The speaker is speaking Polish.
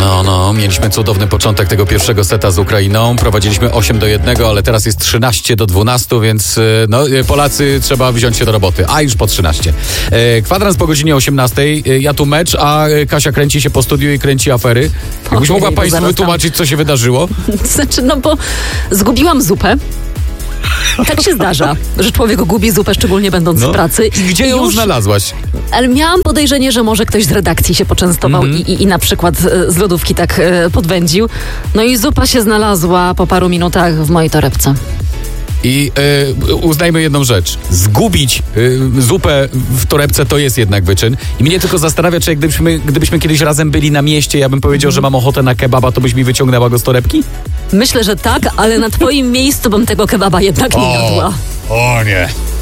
No, mieliśmy cudowny początek tego pierwszego seta z Ukrainą. Prowadziliśmy 8-1, ale teraz jest 13-12, więc Polacy trzeba wziąć się do roboty. A już po 13. Kwadrans po godzinie 18. Ja tu mecz, a Kasia kręci się po studiu i kręci afery. Jakbyś mogła Państwu wytłumaczyć, co się wydarzyło? Znaczy, bo zgubiłam zupę. Tak się zdarza, że człowiek gubi zupę, szczególnie będąc w pracy. I gdzie ją znalazłaś? Ale miałam podejrzenie, że może ktoś z redakcji się poczęstował i na przykład z lodówki tak podwędził. No i zupa się znalazła po paru minutach w mojej torebce. I uznajmy jedną rzecz. Zgubić zupę w torebce to jest jednak wyczyn. I mnie tylko zastanawia, czy gdybyśmy kiedyś razem byli na mieście, ja bym powiedział, że mam ochotę na kebaba, to byś mi wyciągnęła go z torebki? Myślę, że tak, ale na twoim miejscu bym tego kebaba jednak nie jadła. O nie.